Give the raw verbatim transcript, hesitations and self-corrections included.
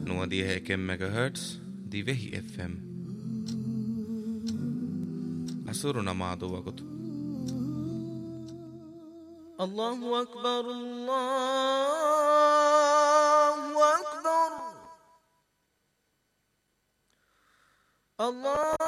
نوديها كم ميجا هرتز دي وهي اف ام أسرنا مع وقت. الله أكبر الله أكبر الله